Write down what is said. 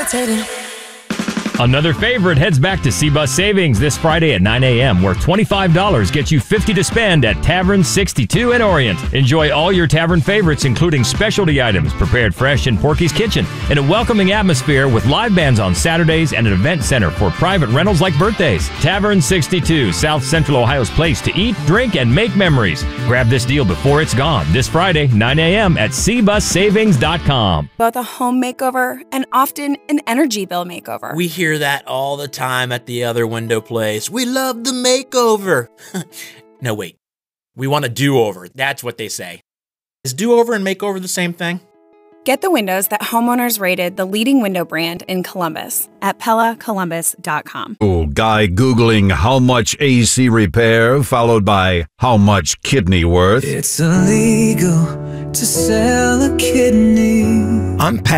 levitating. Another favorite heads back to C-Bus Savings this Friday at 9 a.m., where $25 gets you $50 to spend at Tavern 62 in Orient. Enjoy all your tavern favorites, including specialty items prepared fresh in Porky's Kitchen, in a welcoming atmosphere with live bands on Saturdays and an event center for private rentals like birthdays. Tavern 62, South Central Ohio's place to eat, drink, and make memories. Grab this deal before it's gone this Friday, 9 a.m. at cbussavings.com. Both a home makeover and often an energy bill makeover. We hear that all the time at the other window place. We love the makeover. No, wait. We want a do-over. That's what they say. Is do-over and makeover the same thing? Get the windows that homeowners rated the leading window brand in Columbus at PellaColumbus.com. Guy Googling how much AC repair, followed by how much kidney worth. It's illegal to sell a kidney. I'm